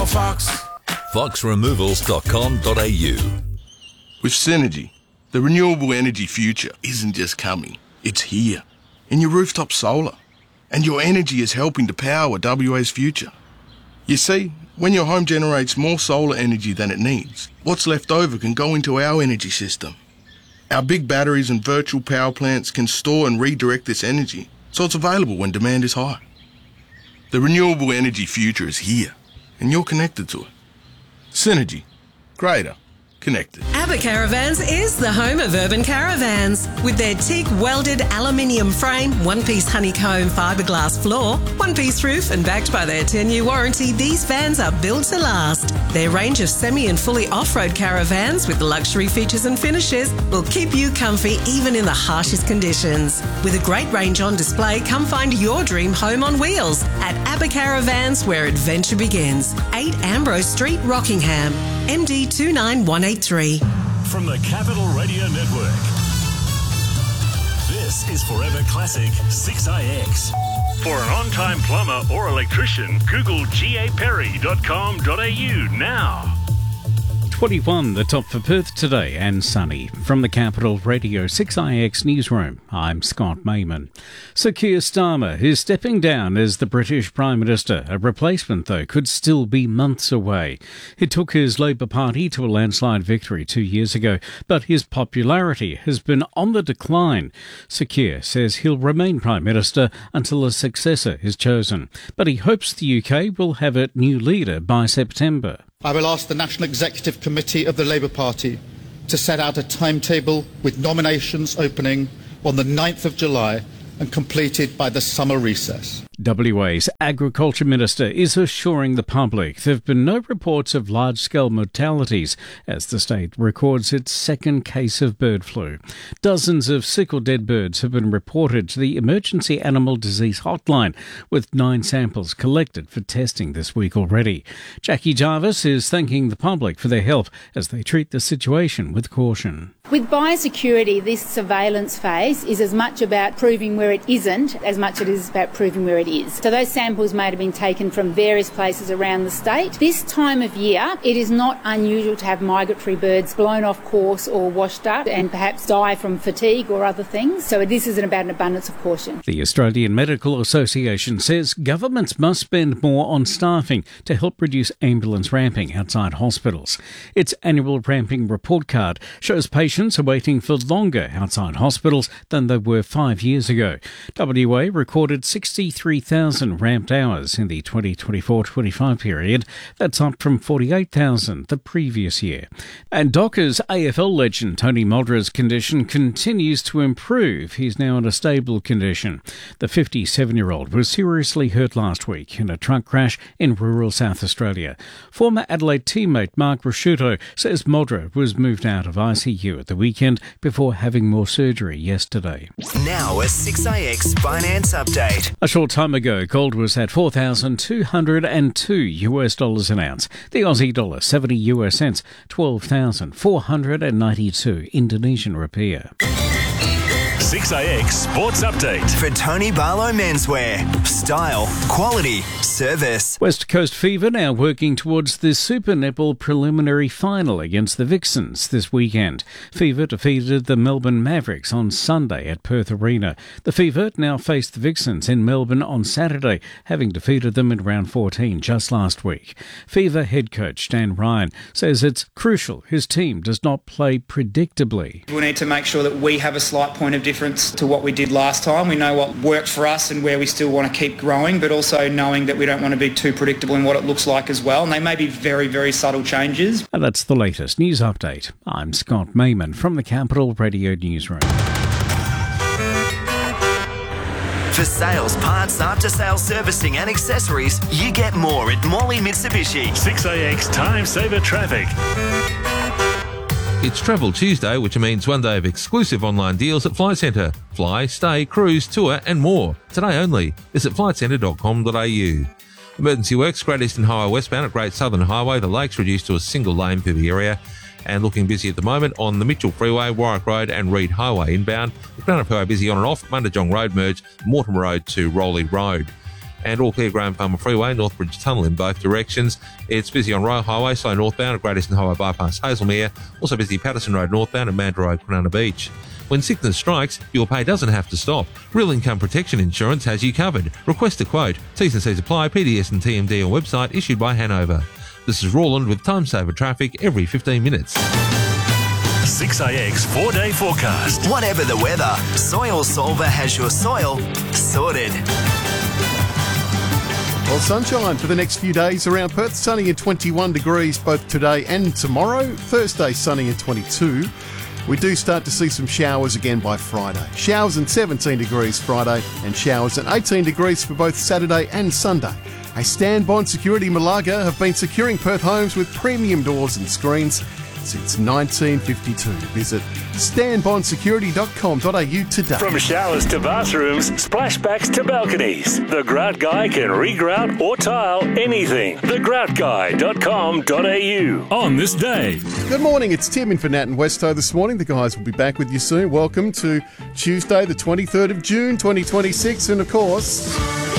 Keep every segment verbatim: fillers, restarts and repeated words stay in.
go, Fox. fox removals dot com dot a u. With Synergy, the renewable energy future isn't just coming, it's here. In your rooftop solar. And your energy is helping to power W A's future. You see, when your home generates more solar energy than it needs, what's left over can go into our energy system. Our big batteries and virtual power plants can store and redirect this energy, so it's available when demand is high. The renewable energy future is here, and you're connected to it. Synergy. Greater. Connected. ABBA Caravans is the home of urban caravans. With their teak welded aluminium frame, one-piece honeycomb fiberglass floor, one-piece roof and backed by their ten-year warranty, these vans are built to last. Their range of semi and fully off-road caravans with luxury features and finishes will keep you comfy even in the harshest conditions. With a great range on display, come find your dream home on wheels at ABBA Caravans, where adventure begins. eight Ambrose Street, Rockingham. M D two nine one eight three. From the Capital Radio Network, this is Forever Classic six A X. For an on-time plumber or electrician, Google g a perry dot com dot a u now. twenty-one, the top for Perth today, and sunny. From the Capital Radio six I X newsroom, I'm Scott Mayman. Sir Keir Starmer is stepping down as the British Prime Minister. A replacement, though, could still be months away. He took his Labour Party to a landslide victory two years ago, but his popularity has been on the decline. Sir Keir says he'll remain Prime Minister until a successor is chosen, but he hopes the U K will have a new leader by September. I will ask the National Executive Committee of the Labour Party to set out a timetable with nominations opening on the ninth of July and completed by the summer recess. W A's Agriculture Minister is assuring the public there have been no reports of large-scale mortalities as the state records its second case of bird flu. Dozens of sick or dead birds have been reported to the Emergency Animal Disease Hotline, with nine samples collected for testing this week already. Jackie Jarvis is thanking the public for their help as they treat the situation with caution. With biosecurity, this surveillance phase is as much about proving where it isn't as much as it is about proving where it is. So those samples may have been taken from various places around the state. This time of year, it is not unusual to have migratory birds blown off course or washed up and perhaps die from fatigue or other things. So this isn't about an abundance of caution. The Australian Medical Association says governments must spend more on staffing to help reduce ambulance ramping outside hospitals. Its annual ramping report card shows patients are waiting for longer outside hospitals than they were five years ago. W A recorded sixty-three thousand ramped hours in the twenty twenty-four twenty-five period. That's up from forty-eight thousand the previous year. And Dockers A F L legend Tony Mulder's condition continues to improve. He's now in a stable condition. The fifty-seven-year-old was seriously hurt last week in a truck crash in rural South Australia. Former Adelaide teammate Mark Rasciuto says Mulder was moved out of I C U at the weekend before having more surgery yesterday. Now a six A X finance update. A short time ago, gold was at four thousand two hundred two US dollars an ounce. The Aussie dollar seventy US cents, twelve thousand four hundred ninety-two Indonesian rupiah. six A X Sports Update. For Tony Barlow Menswear. Style, quality, service. West Coast Fever now working towards the Super Netball preliminary final against the Vixens this weekend. Fever defeated the Melbourne Mavericks on Sunday at Perth Arena. The Fever now face the Vixens in Melbourne on Saturday, having defeated them in round fourteen just last week. Fever head coach Dan Ryan says it's crucial his team does not play predictably. We need to make sure that we have a slight point of difference to what we did last time. We know what worked for us and where we still want to keep growing, but also knowing that we don't want to be too predictable in what it looks like as well. And they may be very, very subtle changes. And that's the latest news update. I'm Scott Mayman from the Capital Radio Newsroom. For sales, parts, after-sales servicing and accessories, you get more at Morley Mitsubishi. six A X Time Saver Traffic. It's Travel Tuesday, which means one day of exclusive online deals at Flight Centre. Fly, stay, cruise, tour and more. Today only. Visit flight centre dot com dot a u. Emergency works, Great Eastern Highway westbound at Great Southern Highway. The lake's reduced to a single lane per the area. And looking busy at the moment on the Mitchell Freeway, Warwick Road and Reed Highway inbound. The Crown Highway busy on and off, Mundajong Road merge, Mortimer Road to Rowley Road. and all clear Graham Palmer Freeway, Northbridge Tunnel in both directions. It's busy on Royal Highway, slow northbound at Great Eastern Highway bypass Hazelmere. Also busy Patterson Road northbound at Mandurah Road, Kwinana Beach. When sickness strikes, your pay doesn't have to stop. Real Income Protection Insurance has you covered. Request a quote. T's and C's apply. P D S and T M D on website issued by Hanover. This is Roland with Time Saver Traffic every fifteen minutes. six A X four-day forecast. Whatever the weather, Soil Solver has your soil sorted. Well, sunshine for the next few days around Perth. Sunny at twenty-one degrees both today and tomorrow. Thursday, sunny at twenty-two. We do start to see some showers again by Friday. Showers and seventeen degrees Friday and showers and eighteen degrees for both Saturday and Sunday. A Stanbond Security Malaga have been securing Perth homes with premium doors and screens since nineteen fifty-two. Visit stan bond security dot com dot a u today. From showers to bathrooms, splashbacks to balconies, the Grout Guy can regrout or tile anything. the grout guy dot com dot a u on this day. Good morning, it's Tim in for Nat and Westo this morning. The guys will be back with you soon. Welcome to Tuesday, the twenty-third of June, twenty twenty-six, and of course,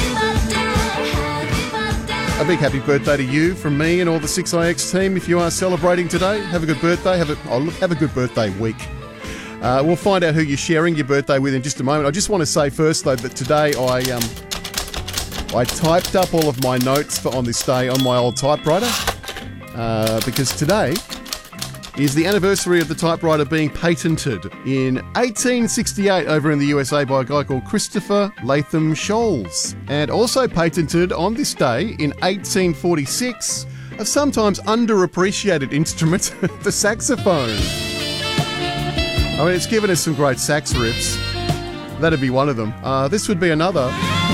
a big happy birthday to you from me and all the six I X team. If you are celebrating today, have a good birthday. Have a, oh, look, have a good birthday week. Uh, we'll find out who you're sharing your birthday with in just a moment. I just want to say first, though, that today I um, I typed up all of my notes for on this day on my old typewriter uh, because today is the anniversary of the typewriter being patented in eighteen sixty-eight over in the U S A by a guy called Christopher Latham Scholes, and also patented on this day in eighteen forty-six a sometimes underappreciated instrument, the saxophone. I mean, it's given us some great sax riffs. That'd be one of them. Uh, this would be another.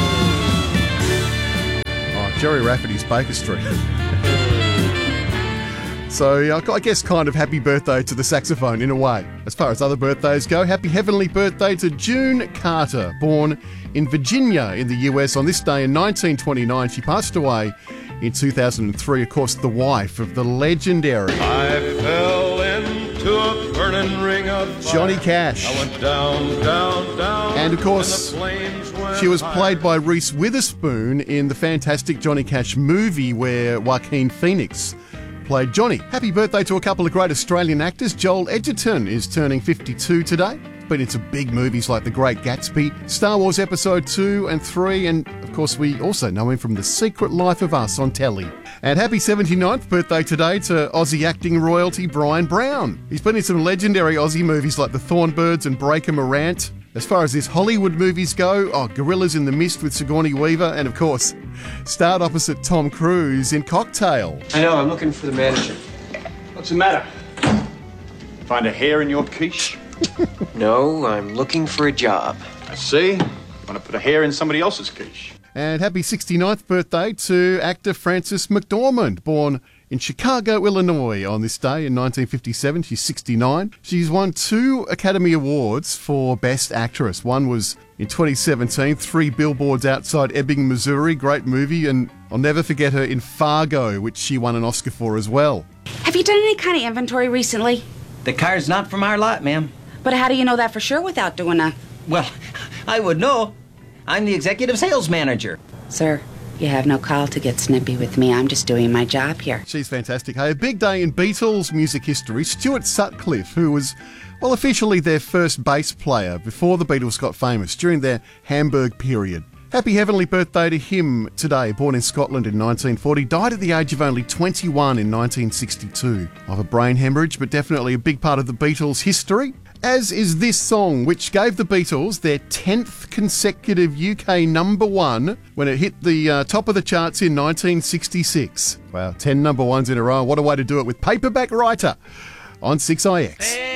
Oh, Jerry Rafferty's Baker Street. So I guess kind of happy birthday to the saxophone in a way. As far as other birthdays go, happy heavenly birthday to June Carter, born in Virginia in the U S on this day in nineteen twenty-nine. She passed away in two thousand three, of course, the wife of the legendary I fell into a burning ring of fire. Johnny Cash. I went down, down, down. And of course, and she was played by Reese Witherspoon in the fantastic Johnny Cash movie where Joaquin Phoenix played Johnny. Happy birthday to a couple of great Australian actors. Joel Edgerton is turning fifty-two today. Been into big movies like The Great Gatsby, Star Wars Episode two and three, and of course we also know him from The Secret Life of Us on telly. And happy seventy-ninth birthday today to Aussie acting royalty Brian Brown. He's been in some legendary Aussie movies like The Thornbirds and Breaker Morant. As far as his Hollywood movies go, oh, Gorillas in the Mist with Sigourney Weaver, and of course, starred opposite Tom Cruise in Cocktail. I know, I'm looking for the manager. What's the matter? Find a hair in your quiche? No, I'm looking for a job. I see. Want to put a hair in somebody else's quiche. And happy sixty-ninth birthday to actor Frances McDormand, born in Chicago, Illinois on this day in nineteen fifty-seven. She's sixty-nine. She's won two Academy Awards for Best Actress. One was in twenty seventeen, Three Billboards Outside Ebbing, Missouri. Great movie, and I'll never forget her in Fargo, which she won an Oscar for as well. Have you done any kind of inventory recently? The car's not from our lot, ma'am. But how do you know that for sure without doing a... Well, I would know. I'm the executive sales manager. Sir, you have no call to get snippy with me. I'm just doing my job here. She's fantastic. Hey, a big day in Beatles music history. Stuart Sutcliffe, who was, well, officially their first bass player before the Beatles got famous, during their Hamburg period. Happy heavenly birthday to him today. Born in Scotland in nineteen forty, died at the age of only twenty-one in nineteen sixty-two of a brain hemorrhage, but definitely a big part of the Beatles' history. As is this song, which gave the Beatles their tenth consecutive U K number one when it hit the uh, top of the charts in nineteen sixty-six. Wow, ten number ones in a row. What a way to do it with Paperback Writer on six I X.